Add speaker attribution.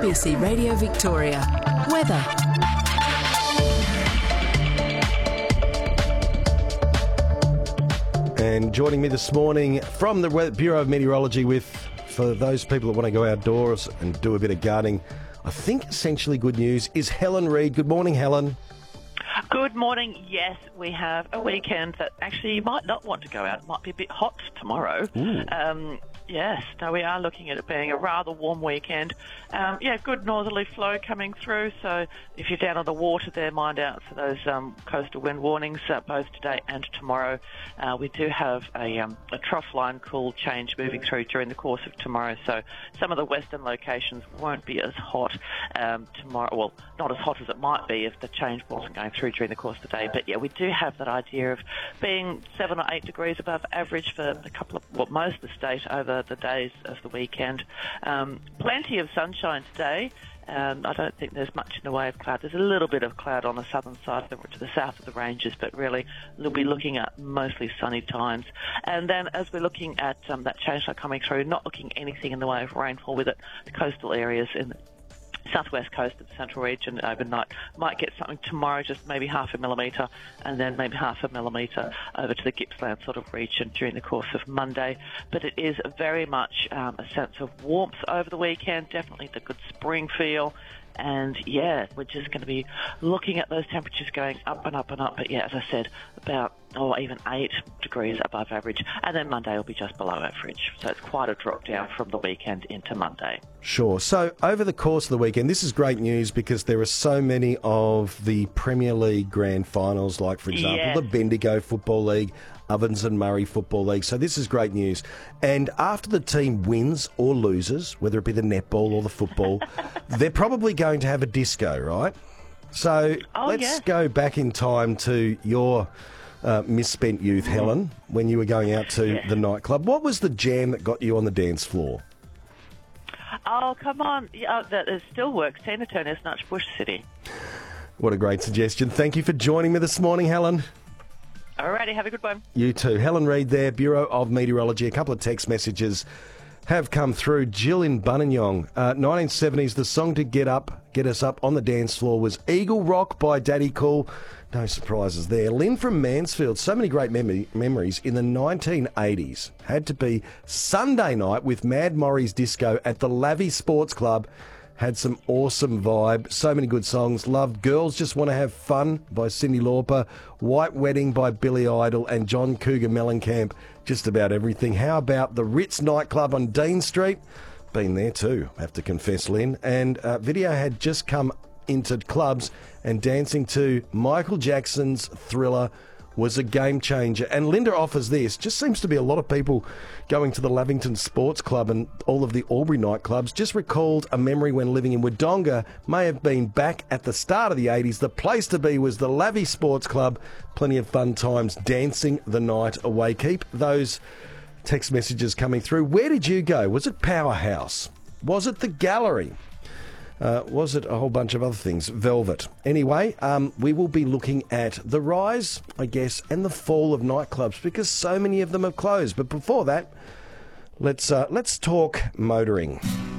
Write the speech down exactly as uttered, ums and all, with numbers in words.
Speaker 1: B C Radio Victoria. Weather.
Speaker 2: And joining me this morning from the Bureau of Meteorology with, for those people that want to go outdoors and do a bit of gardening, I think essentially good news, is Helen Reid. Good morning, Helen.
Speaker 3: Good morning. Yes, we have a weekend that actually you might not want to go out. It might be a bit hot tomorrow. Um, yes, no, we are looking at it being a rather warm weekend. Um, yeah, good northerly flow coming through. So if you're down on the water there, mind out for those um, coastal wind warnings uh, both today and tomorrow. Uh, we do have a, um, a trough line cool change moving through during the course of tomorrow. So some of the western locations won't be as hot um, tomorrow. Well, not as hot as it might be if the change wasn't going through during the course of the day. But yeah, we do have that idea of being seven or eight degrees above average for a couple of, well, most of the state over the days of the weekend. Um, plenty of sunshine today. Um, I don't think there's much in the way of cloud. There's a little bit of cloud on the southern side, to the south of the ranges, but really we'll be looking at mostly sunny times. And then as we're looking at um, that change line coming through, not looking anything in the way of rainfall with it, the coastal areas in the southwest coast of the central region overnight might get something tomorrow, just maybe half a millimetre, and then maybe half a millimetre over to the Gippsland sort of region during the course of Monday. But it is very much um, a sense of warmth over the weekend, definitely the good spring feel. And yeah, we're just going to be looking at those temperatures going up and up and up. But yeah, as I said, about or even eight degrees above average. And then Monday will be just below average. So it's quite a drop down from the weekend into Monday.
Speaker 2: Sure. So over the course of the weekend, this is great news because there are so many of the Premier League grand finals, like, for example,
Speaker 3: yes.
Speaker 2: the Bendigo Football League, Ovens and Murray Football League. So this is great news. And after the team wins or loses, whether it be the netball or the football, they're probably going to have a disco, right? So
Speaker 3: oh,
Speaker 2: let's
Speaker 3: yeah.
Speaker 2: go back in time to your uh, misspent youth, Helen, when you were going out to
Speaker 3: yeah.
Speaker 2: the nightclub. What was the jam that got you on the dance floor?
Speaker 3: Oh, come on. Yeah, that it still works. Tina Turner's Nutch Bush City.
Speaker 2: What a great suggestion. Thank you for joining me this morning, Helen.
Speaker 3: Alrighty, have a good one.
Speaker 2: You too. Helen Reid there, Bureau of Meteorology. A couple of text messages have come through. Jill in Buninyong. Uh, nineteen seventies, the song to get up, get us up on the dance floor was Eagle Rock by Daddy Cool. No surprises there. Lynn from Mansfield. So many great mem- memories in the nineteen eighties. Had to be Sunday night with Mad Murray's Disco at the Lavy Sports Club. Had some awesome vibe. So many good songs. Loved Girls Just Want to Have Fun by Cyndi Lauper, White Wedding by Billy Idol, and John Cougar Mellencamp. Just about everything. How about the Ritz nightclub on Dean Street? Been there too, I have to confess, Lynn. And uh, video had just come into clubs, and dancing to Michael Jackson's Thriller was a game changer. And Linda offers this. Just seems to be a lot of people going to the Lavington Sports Club and all of the Albury nightclubs. Just recalled a memory when living in Wodonga. May have been back at the start of the eighties. The place to be was the Lavy Sports Club. Plenty of fun times dancing the night away. Keep those text messages coming through. Where did you go? Was it Powerhouse? Was it the Gallery? Uh, was it a whole bunch of other things? Velvet. Anyway, um, we will be looking at the rise, I guess, and the fall of nightclubs because so many of them have closed. But before that, let's uh, let's talk motoring.